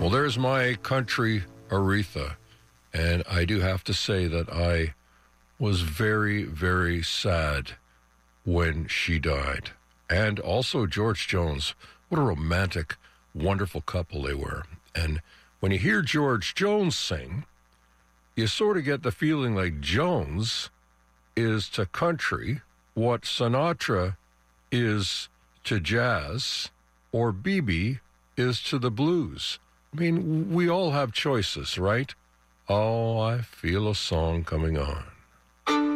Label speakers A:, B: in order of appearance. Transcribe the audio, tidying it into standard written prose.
A: Well, there's my country Aretha, and I do have to say that I was very, very sad when she died. And also George Jones. What a romantic, wonderful couple they were. And when you hear George Jones sing, you sort of get the feeling like Jones is to country what Sinatra is to jazz or BB is to the blues. I mean, we all have choices, right? Oh, I feel a song coming on.